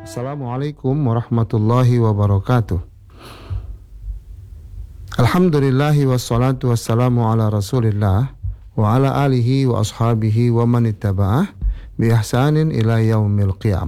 Assalamualaikum warahmatullahi wabarakatuh. Alhamdulillahi wassalatu wassalamu ala rasulillah wa ala alihi wa ashabihi wa man ittaba'ah bi ihsanin ila yaumil qiyamah.